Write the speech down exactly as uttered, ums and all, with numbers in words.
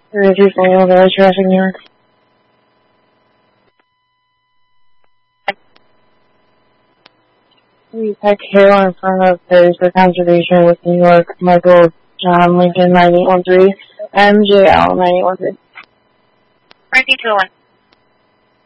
thirty-two Flamingo Village, traffic, New York. We pack Hale in front of Paris for conservation with New York, Michael John Lincoln nine eight one three, M J L nine eight one three. Frankie two oh one.